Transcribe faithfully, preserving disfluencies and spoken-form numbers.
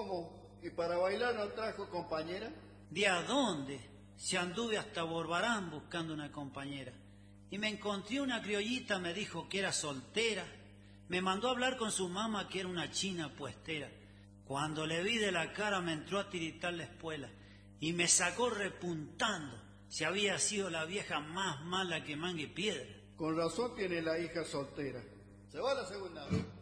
¿Cómo? ¿Y para bailar no trajo compañera? ¿De a dónde? Si anduve hasta Borbarán buscando una compañera. Y me encontré una criollita, me dijo que era soltera. Me mandó a hablar con su mamá, que era una china puestera. Cuando le vi de la cara me entró a tiritar la espuela y me sacó repuntando si había sido la vieja más mala que mangue piedra. Con razón tiene la hija soltera. Se va a la segunda.